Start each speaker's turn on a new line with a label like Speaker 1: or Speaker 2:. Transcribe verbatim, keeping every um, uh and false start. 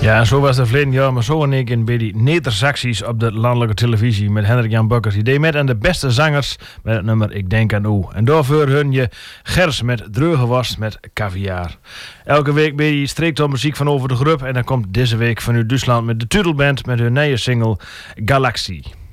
Speaker 1: Ja, en zo was het verleden jaar, maar zo en ik in bij die Neder-Saxies op de landelijke televisie met Hendrik Jan Bukkers. Die deed met aan de beste zangers met het nummer Ik Denk aan U. En daarvoor hun je Gers met Dreugewast met Caviar. Elke week ben je streekt al muziek van over de groep en dan komt deze week vanuit Duitsland met de Tudelband met hun nieuwe single Galaxie.